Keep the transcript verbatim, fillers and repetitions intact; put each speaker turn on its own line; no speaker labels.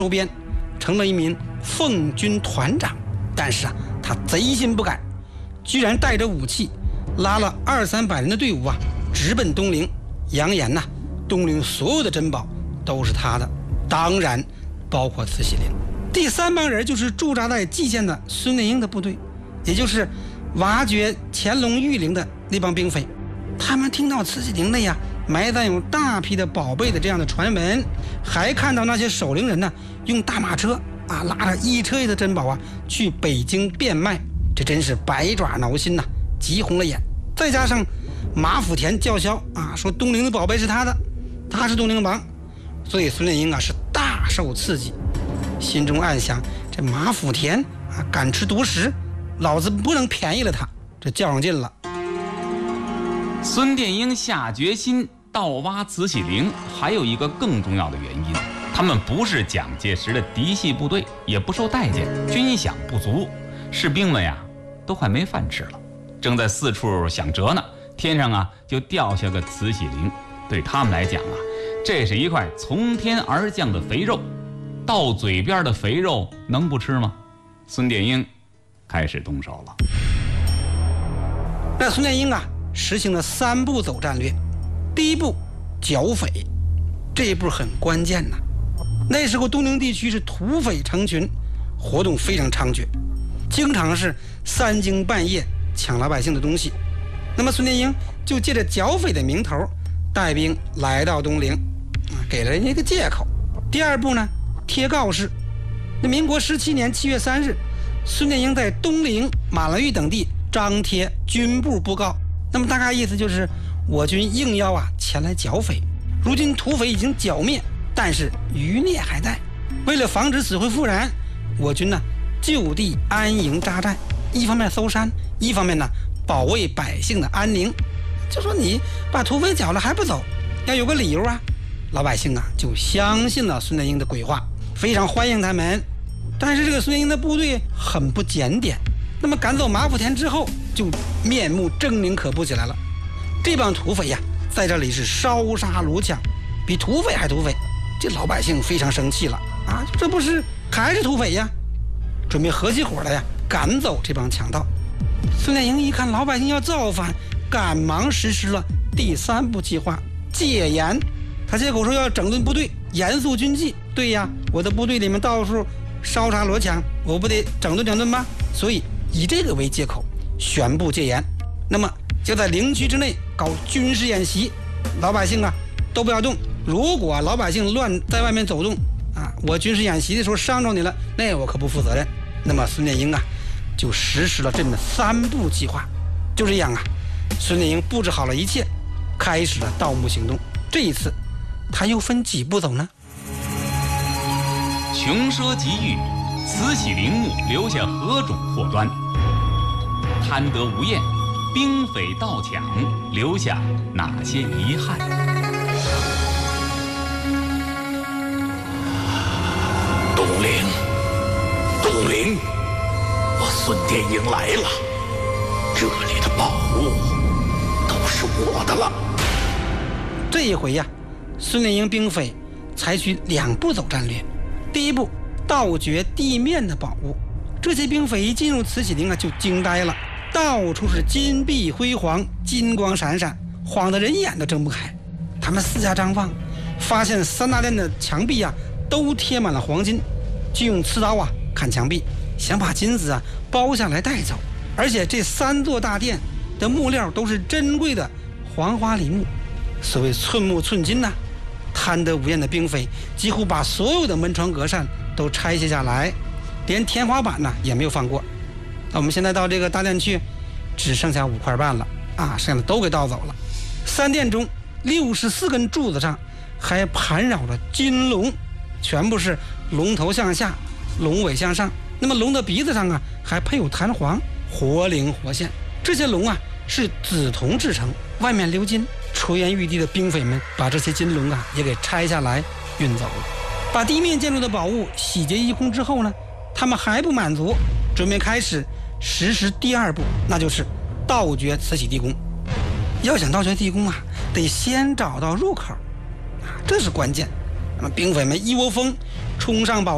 周边，成了一名奉军团长。但是啊，他贼心不甘，居然带着武器，拉了二三百人的队伍啊，直奔东陵，扬言呐、啊，东陵所有的珍宝都是他的，当然包括慈禧陵。第三帮人就是驻扎在蓟县的孙殿英的部队，也就是挖掘乾隆御陵的那帮兵匪。他们听到慈禧陵内呀埋葬有大批的宝贝的这样的传闻，还看到那些守陵人呢用大马车啊拉着一车的珍宝啊去北京变卖，这真是百爪挠心呐、啊，急红了眼。再加上马福田叫嚣啊说东陵的宝贝是他的，他是东陵王，所以孙殿英啊是大受刺激，心中暗想：这马福田啊敢吃独食，老子不能便宜了他，这较上劲了。
孙殿英下决心盗挖慈禧陵，还有一个更重要的原因，他们不是蒋介石的嫡系部队，也不受待见，军饷不足，士兵们呀都快没饭吃了，正在四处想辙呢，天上啊就掉下个慈禧陵。对他们来讲啊，这是一块从天而降的肥肉，到嘴边的肥肉能不吃吗？孙殿英开始动手了。
那孙殿英啊实行了三步走战略。第一步，剿匪，这一步很关键呐。那时候东陵地区是土匪成群，活动非常猖獗，经常是三更半夜抢老百姓的东西。那么孙殿英就借着剿匪的名头，带兵来到东陵，给了人家一个借口。第二步呢，贴告示。那民国十七年七月三日，孙殿英在东陵、马兰峪等地张贴军部布告。那么大概意思就是我军应邀啊前来剿匪，如今土匪已经剿灭，但是余孽还在，为了防止死灰复燃，我军呢就地安营扎寨，一方面搜山，一方面呢保卫百姓的安宁。就说你把土匪剿了还不走，要有个理由啊。老百姓啊就相信了孙殿英的鬼话，非常欢迎他们。但是这个孙殿英的部队很不检点，那么赶走马福田之后，就面目狰狞可怖起来了。这帮土匪呀，在这里是烧杀掳抢，比土匪还土匪。这老百姓非常生气了啊！这不是还是土匪呀？准备合起伙来呀，赶走这帮强盗。孙殿英一看老百姓要造反，赶忙实施了第三步计划——戒严。他借口说要整顿部队，严肃军纪。对呀，我的部队里面到处烧杀掳抢，我不得整顿整顿吗？所以以这个为借口宣布戒严。那么就在陵区之内搞军事演习，老百姓啊都不要动。如果老百姓乱在外面走动啊，我军事演习的时候伤着你了，那我可不负责任。那么孙殿英啊就实施了这么三步计划。就这样啊，孙殿英布置好了一切，开始了盗墓行动。这一次他又分几步走呢？
穷奢极欲，慈禧陵墓留下何种祸端？贪得无厌，兵匪盗抢留下哪些遗憾？
东陵，东陵，我孙殿英来了，这里的宝物都是我的了。
这一回呀，孙殿英兵匪采取两步走战略。第一步，盗掘地面的宝物。这些兵匪一进入慈禧陵啊，就惊呆了，到处是金碧辉煌，金光闪闪，晃得人眼都睁不开。他们四下张望，发现三大殿的墙壁啊都贴满了黄金，就用刺刀啊砍墙壁，想把金子啊包下来带走。而且这三座大殿的木料都是珍贵的黄花梨木，所谓寸木寸金呐、啊。贪得无厌的兵匪几乎把所有的门窗格扇都拆卸下来，连天花板呢也没有放过。那我们现在到这个大殿去，只剩下五块半了啊，剩下的都给盗走了。三殿中六十四根柱子上还盘绕着金龙，全部是龙头向下，龙尾向上。那么龙的鼻子上啊还配有弹簧，活灵活现。这些龙啊是紫铜制成，外面鎏金。垂涎欲滴的兵匪们把这些金龙啊也给拆下来运走了。把地面建筑的宝物洗劫一空之后呢，他们还不满足，准备开始实施第二步，那就是盗掘慈禧地宫。要想盗掘地宫啊，得先找到入口啊，这是关键。那么兵匪们一窝蜂冲上宝